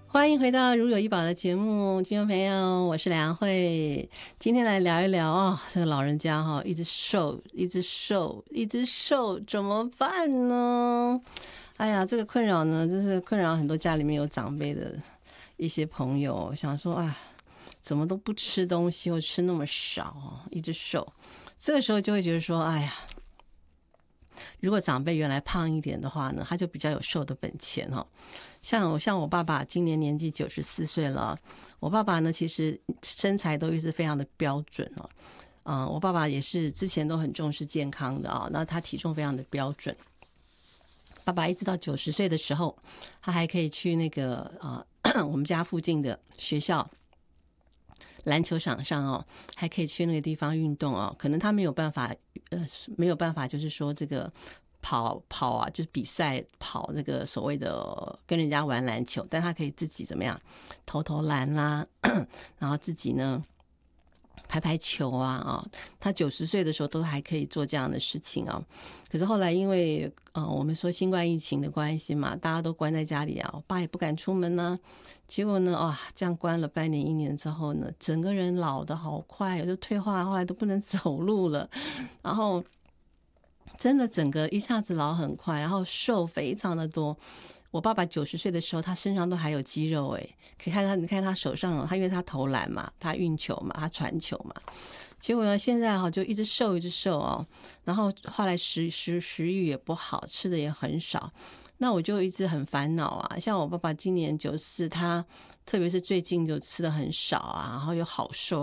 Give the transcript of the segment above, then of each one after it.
欢迎回到如有医宝的节目，听众朋友，我是梁慧。今天来聊一聊这个老人家一直瘦，一直瘦，一直瘦，怎么办呢？哎呀，这个困扰呢，就是困扰很多家里面有长辈的一些朋友，想说怎么都不吃东西，或吃那么少，一直瘦。这个时候就会觉得说，哎呀，如果长辈原来胖一点的话呢，他就比较有瘦的本钱像我爸爸今年年纪94岁了，我爸爸呢其实身材都一直非常的标准我爸爸也是之前都很重视健康的那他体重非常的标准。爸爸一直到90岁的时候，他还可以去那个我们家附近的学校篮球场上还可以去那个地方运动可能他没有办法就是说这个跑就是比赛跑那个所谓的跟人家玩篮球，但他可以自己怎么样投篮啦然后自己呢排球他90岁的时候都还可以做这样的事情可是后来因为我们说新冠疫情的关系嘛，大家都关在家里我爸也不敢出门结果呢这样关了半年1年之后呢，整个人老得好快就退化，后来都不能走路了，然后真的整个一下子老很快，然后瘦非常的多。我爸爸90岁的时候，他身上都还有肌肉可以看他，你看他手上他因为他投篮嘛，他运球嘛，他传球嘛，结果呢现在就一直瘦然后后来食欲也不好，吃的也很少，那我就一直很烦恼像我爸爸今年94，他特别是最近就吃的很少然后又好瘦，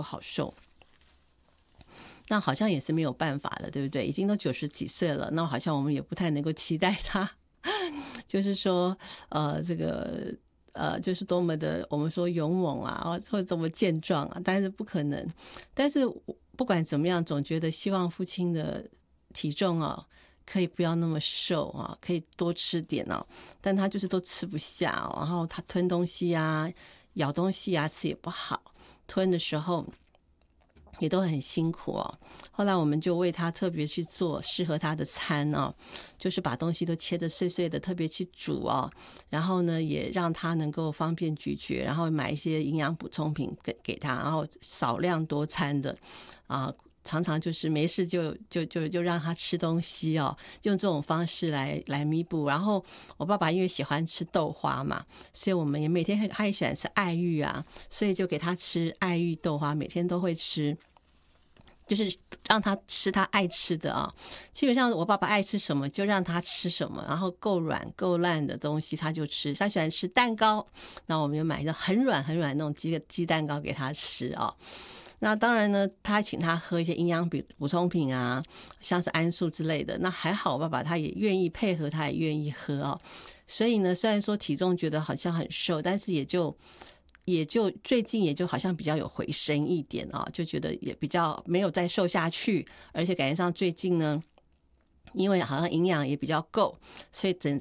那好像也是没有办法的，对不对？已经都90几岁了，那好像我们也不太能够期待他就是说这个就是多么的我们说勇猛或者多么健壮但是不可能。但是不管怎么样，总觉得希望父亲的体重可以不要那么瘦可以多吃点但他就是都吃不下然后他吞东西咬东西牙齿也不好，吞的时候也都很辛苦后来我们就为他特别去做适合他的餐就是把东西都切得碎碎的，特别去煮然后呢也让他能够方便咀嚼，然后买一些营养补充品给他，然后少量多餐的常常就是没事就让他吃东西用这种方式来弥补。然后我爸爸因为喜欢吃豆花嘛，所以我们也每天他也喜欢吃爱玉所以就给他吃爱玉豆花，每天都会吃，就是让他吃他爱吃的基本上我爸爸爱吃什么就让他吃什么，然后够软够烂的东西他就吃。他喜欢吃蛋糕，那我们就买一个很软那种鸡蛋糕给他吃那当然呢，他请他喝一些营养补充品像是安素之类的，那还好我爸爸他也愿意配合，他也愿意喝所以呢，虽然说体重觉得好像很瘦，但是也就最近也就好像比较有回升一点就觉得也比较没有再瘦下去，而且感觉上最近呢因为好像营养也比较够，所以